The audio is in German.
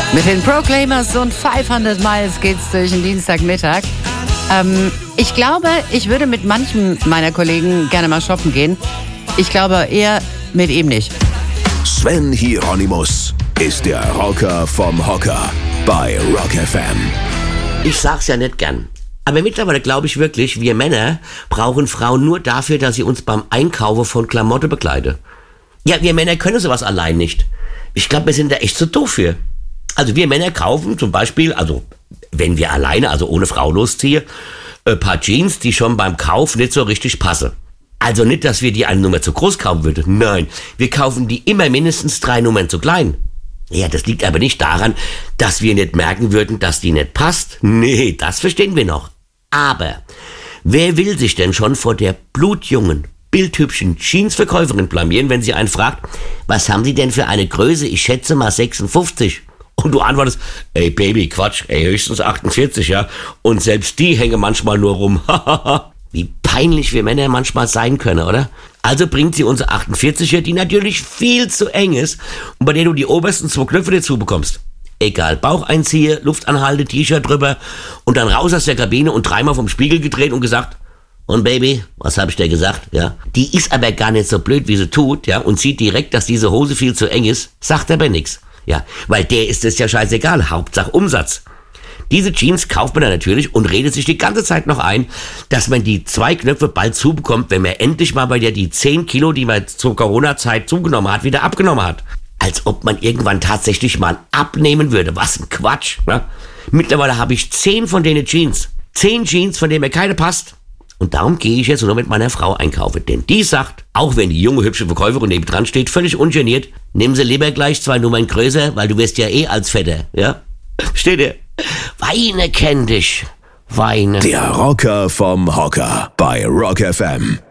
Mit den Proclaimers und 500 Miles geht's durch den Dienstagmittag. Ich glaube, ich würde mit manchen meiner Kollegen gerne mal shoppen gehen. Ich glaube eher mit ihm nicht. Sven Hieronymus ist der Rocker vom Hocker bei Rock FM. Ich sag's ja nicht gern. Aber mittlerweile glaube ich wirklich, wir Männer brauchen Frauen nur dafür, dass sie uns beim Einkaufen von Klamotte begleiten. Ja, wir Männer können sowas allein nicht. Ich glaube, wir sind da echt zu doof für. Also wir Männer kaufen zum Beispiel, also wenn wir alleine, also ohne Frau losziehen, ein paar Jeans, die schon beim Kauf nicht so richtig passen. Also nicht, dass wir die eine Nummer zu groß kaufen würden. Nein, wir kaufen die immer mindestens 3 Nummern zu klein. Ja, das liegt aber nicht daran, dass wir nicht merken würden, dass die nicht passt. Nee, das verstehen wir noch. Aber wer will sich denn schon vor der blutjungen, bildhübschen Jeansverkäuferin blamieren, wenn sie einen fragt, was haben Sie denn für eine Größe? Ich schätze mal 56. Und du antwortest, ey Baby, Quatsch, ey, höchstens 48, ja. Und selbst die hängen manchmal nur rum. Wie peinlich wir Männer manchmal sein können, oder? Also bringt sie unsere 48er, die natürlich viel zu eng ist und bei der du die obersten 2 Knöpfe dazu bekommst. Egal, Bauch einziehe, Luft anhalte, T-Shirt drüber und dann raus aus der Kabine und 3-mal vom Spiegel gedreht und gesagt, und Baby, was habe ich dir gesagt, ja? Die ist aber gar nicht so blöd, wie sie tut, ja, und sieht direkt, dass diese Hose viel zu eng ist, sagt aber nichts, ja, weil der ist es ja scheißegal, Hauptsache Umsatz. Diese Jeans kauft man dann natürlich und redet sich die ganze Zeit noch ein, dass man die 2 Knöpfe bald zubekommt, wenn man endlich mal bei der die 10 Kilo, die man zur Corona-Zeit zugenommen hat, wieder abgenommen hat. Als ob man irgendwann tatsächlich mal abnehmen würde. Was ein Quatsch. Ne? Mittlerweile habe ich 10 von denen Jeans. 10 Jeans, von denen mir keine passt. Und darum gehe ich jetzt nur mit meiner Frau einkaufen. Denn die sagt, auch wenn die junge, hübsche Verkäuferin nebendran steht, völlig ungeniert, nehmen Sie lieber gleich 2 Nummern größer, weil du wirst ja eh als Vetter. Ja? Steht ihr? Weine kenn dich. Weine. Der Rocker vom Hocker bei Rock FM.